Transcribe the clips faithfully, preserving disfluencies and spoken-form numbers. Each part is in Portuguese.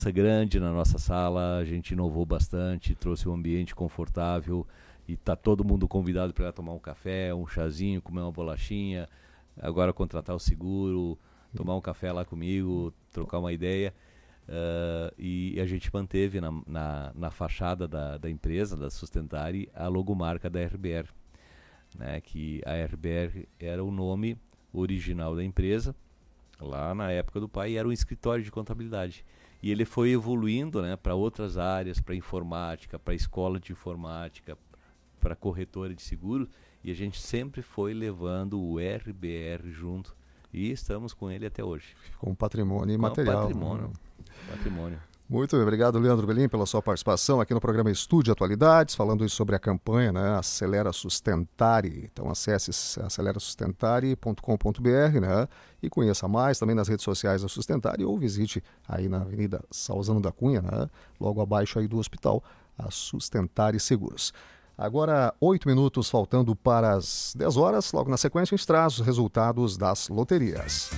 grande na nossa sala, a gente inovou bastante, trouxe um ambiente confortável e tá todo mundo convidado para tomar um café, um chazinho, comer uma bolachinha, agora contratar o seguro, tomar um café lá comigo, trocar uma ideia. Uh, e a gente manteve na, na, na fachada da, da empresa, da Sustentare, a logomarca da R B R, né, que a R B R era o nome original da empresa, lá na época do pai, era um escritório de contabilidade. E ele foi evoluindo, né, para outras áreas, para informática, para escola de informática, para corretora de seguros, e a gente sempre foi levando o R B R junto, e estamos com ele até hoje. Com patrimônio com imaterial. Patrimônio. Né? Patrimônio. Muito obrigado, Leandro Belim, pela sua participação aqui no programa Estúdio Atualidades, falando sobre a campanha, né, Acelera Sustentare. Então acesse acelera sustentare ponto com ponto b r, né, e conheça mais também nas redes sociais da Sustentare, ou visite aí na Avenida Salzano da Cunha, né, logo abaixo aí do hospital, a Sustentare Seguros. Agora, oito minutos faltando para as dez horas, logo na sequência a gente traz os resultados das loterias.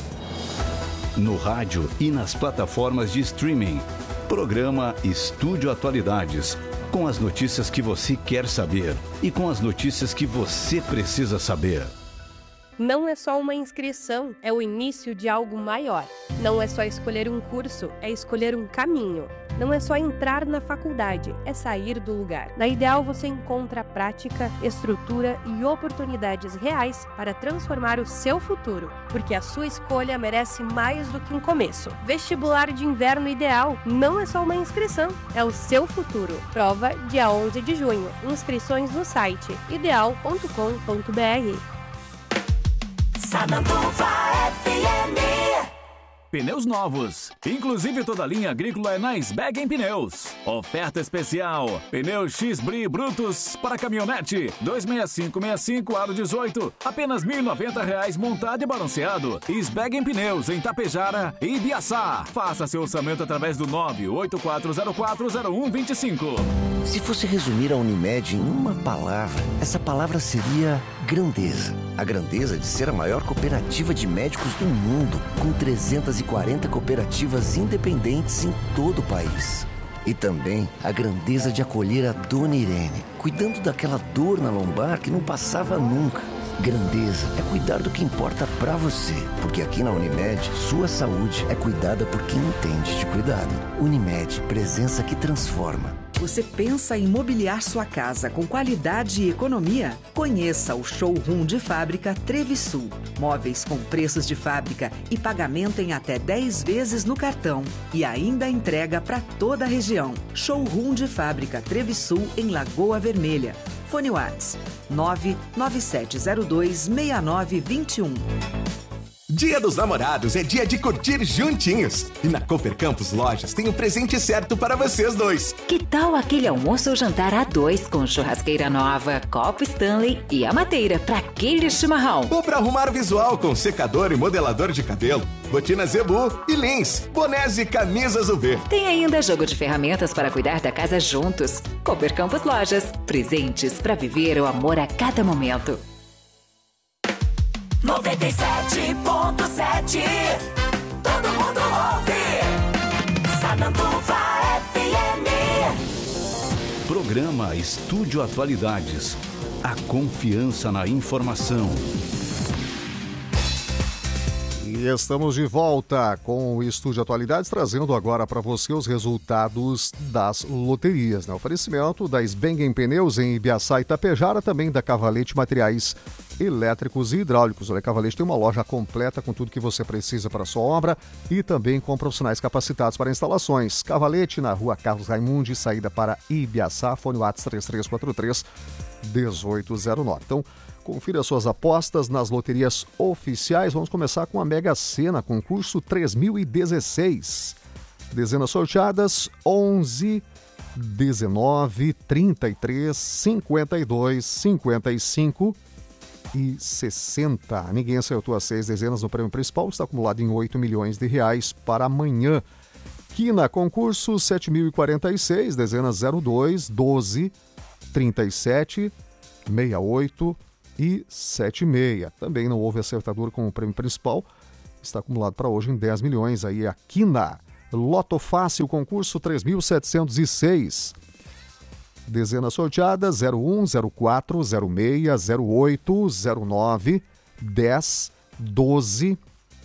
No rádio e nas plataformas de streaming. Programa Estúdio Atualidades. Com as notícias que você quer saber e com as notícias que você precisa saber. Não é só uma inscrição, é o início de algo maior. Não é só escolher um curso, é escolher um caminho. Não é só entrar na faculdade, é sair do lugar. Na Ideal você encontra prática, estrutura e oportunidades reais para transformar o seu futuro, porque a sua escolha merece mais do que um começo. Vestibular de Inverno Ideal não é só uma inscrição, é o seu futuro. Prova dia onze de junho. Inscrições no site ideal ponto com ponto b r. Sananduva F M. Pneus novos, inclusive toda a linha agrícola é na Sbeggen Pneus. Oferta especial, pneus X-Bri brutos para caminhonete, dois seis cinco seis cinco aro dezoito, apenas mil e noventa reais montado e balanceado. Sbeggen Pneus em Tapejara e Ibiaçá. Faça seu orçamento através do nove oito quatro zero quatro zero um dois cinco. Se fosse resumir a Unimed em uma palavra, essa palavra seria grandeza. A grandeza de ser a maior cooperativa de médicos do mundo, com trezentas e quarenta cooperativas independentes em todo o país. E também a grandeza de acolher a Dona Irene, cuidando daquela dor na lombar que não passava nunca. Grandeza é cuidar do que importa pra você, porque aqui na Unimed, sua saúde é cuidada por quem entende de cuidado. Unimed, presença que transforma. Você pensa em mobiliar sua casa com qualidade e economia? Conheça o Showroom de Fábrica Trevisul. Móveis com preços de fábrica e pagamento em até dez vezes no cartão. E ainda entrega para toda a região. Showroom de Fábrica Trevisul em Lagoa Vermelha. Fone WhatsApp nove nove sete zero dois seis nove dois um. Dia dos Namorados é dia de curtir juntinhos. E na Cooper Campus Lojas tem o presente certo para vocês dois. Que tal aquele almoço ou jantar a dois com churrasqueira nova, copo Stanley e a mateira para aquele chimarrão? Ou para arrumar o visual com secador e modelador de cabelo, botina Zebu e Lins, bonés e camisas U V. Tem ainda jogo de ferramentas para cuidar da casa juntos. Cooper Campus Lojas, presentes para viver o amor a cada momento. noventa e sete ponto sete. Todo mundo ouve. Sananduva F M. Programa Estúdio Atualidades. A confiança na informação. E estamos de volta com o Estúdio Atualidades, trazendo agora para você os resultados das loterias. Né? Oferecimento da Sbeggen Pneus em Ibiaçá e Tapejara, também da Cavalete Materiais Elétricos e Hidráulicos. Olha, a Cavalete tem uma loja completa com tudo que você precisa para a sua obra e também com profissionais capacitados para instalações. Cavalete na rua Carlos Raimundi, saída para Ibiaçá, fone WhatsApp três três quatro três um oito zero nove. Então, confira suas apostas nas loterias oficiais. Vamos começar com a Mega Sena, concurso três mil e dezesseis. Dezenas sorteadas: onze, dezenove, trinta e três, cinquenta e dois, cinquenta e cinco e sessenta. Ninguém acertou as seis dezenas no prêmio principal, está acumulado em oito milhões de reais para amanhã. Quina, concurso sete mil e quarenta e seis, dezenas zero dois, doze, trinta e sete, sessenta e oito e setenta e seis. Também não houve acertador com o prêmio principal, está acumulado para hoje em dez milhões. Aí a Quina, Loto Fácil, concurso três mil setecentos e seis. Dezenas sorteadas: zero um, zero quatro, zero seis, zero oito, zero nove, dez, doze,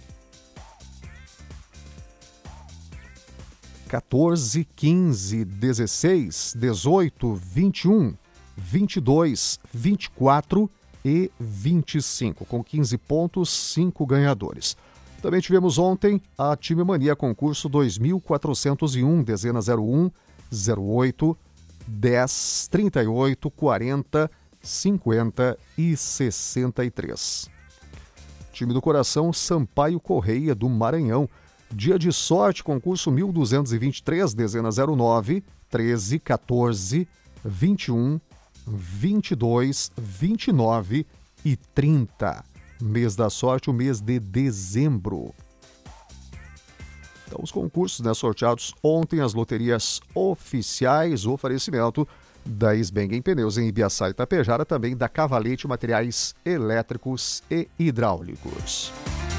quatorze, quinze, dezesseis, dezoito, vinte e um, vinte e dois, vinte e quatro e vinte e cinco, com quinze pontos, cinco ganhadores. Também tivemos ontem a Time Mania, concurso dois mil quatrocentos e um, dezena zero um, zero oito, dez, trinta e oito, quarenta, cinquenta e sessenta e três. Time do coração, Sampaio Correia, do Maranhão. Dia de sorte, concurso mil duzentos e vinte e três, dezena zero nove, treze, quatorze, vinte e um, vinte e dois, vinte e nove e trinta. Mês da sorte, o mês de dezembro. Então, os concursos, né, sorteados ontem, as loterias oficiais, o oferecimento da Sbengen Pneus em Ibiaçá e Itapejara, também da Cavalete Materiais Elétricos e Hidráulicos.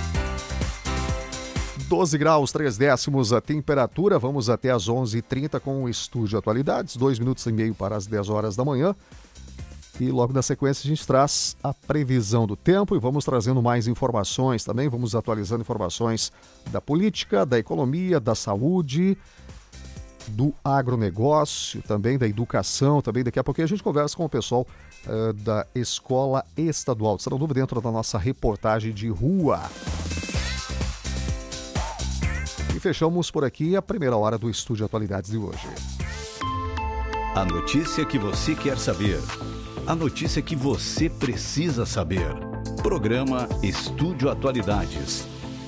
doze graus, três décimos a temperatura. Vamos até às onze e trinta com o Estúdio Atualidades, dois minutos e meio para as dez horas da manhã. E logo na sequência a gente traz a previsão do tempo e vamos trazendo mais informações também. Vamos atualizando informações da política, da economia, da saúde, do agronegócio, também da educação. Também daqui a pouquinho a gente conversa com o pessoal uh, da Escola Estadual de Sarandúva dentro da nossa reportagem de rua. E fechamos por aqui a primeira hora do Estúdio Atualidades de hoje. A notícia que você quer saber. A notícia que você precisa saber. Programa Estúdio Atualidades.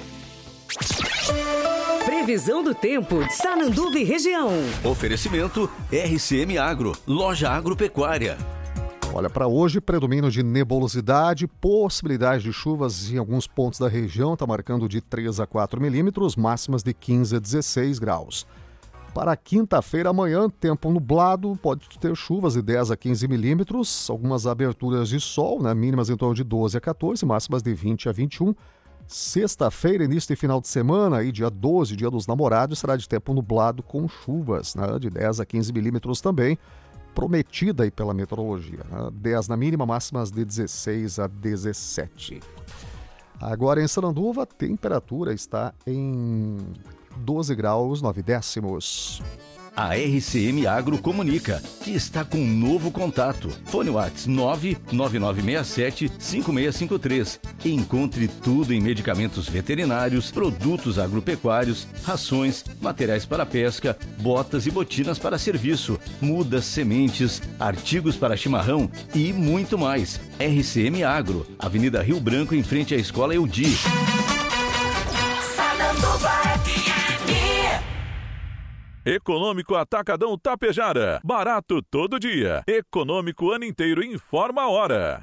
Previsão do tempo, Sananduva e região. Oferecimento R C M Agro, loja agropecuária. Olha, para hoje, predomínio de nebulosidade, possibilidade de chuvas em alguns pontos da região, está marcando de três a quatro milímetros, máximas de quinze a dezesseis graus. Para quinta-feira, amanhã, tempo nublado, pode ter chuvas de dez a quinze milímetros, algumas aberturas de sol, né, mínimas em torno de doze a quatorze, máximas de vinte a vinte e um. Sexta-feira, início de final de semana, aí, dia doze, dia dos namorados, será de tempo nublado com chuvas, né, de dez a quinze milímetros também, prometida aí pela meteorologia. Né, dez na mínima, máximas de dezesseis a dezessete. Agora em Sarandúva, a temperatura está em doze graus, nove décimos. A R C M Agro comunica que está com um novo contato. Fone WhatsApp nove nove nove seis sete cinco seis cinco três. Encontre tudo em medicamentos veterinários, produtos agropecuários, rações, materiais para pesca, botas e botinas para serviço, mudas, sementes, artigos para chimarrão e muito mais. R C M Agro, Avenida Rio Branco, em frente à Escola Eudi. Econômico Atacadão Tapejara. Barato todo dia. Econômico ano inteiro. Informa a hora.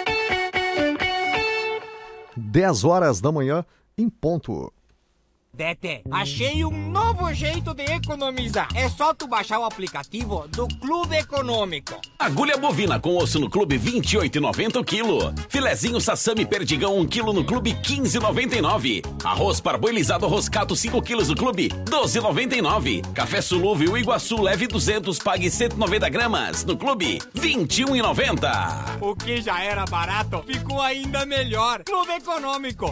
dez horas da manhã em ponto. Dete, achei um novo jeito de economizar. É só tu baixar o aplicativo do Clube Econômico. Agulha bovina com osso no Clube vinte e oito reais e noventa centavos o quilo. Filezinho Sassami Perdigão um quilo no Clube quinze reais e noventa e nove centavos. Arroz parboilizado Roscato cinco quilos no Clube doze reais e noventa e nove centavos. Café Solúvel Iguaçu leve duzentos, pague cento e noventa gramas no Clube vinte e um reais e noventa centavos. O que já era barato ficou ainda melhor. Clube Econômico.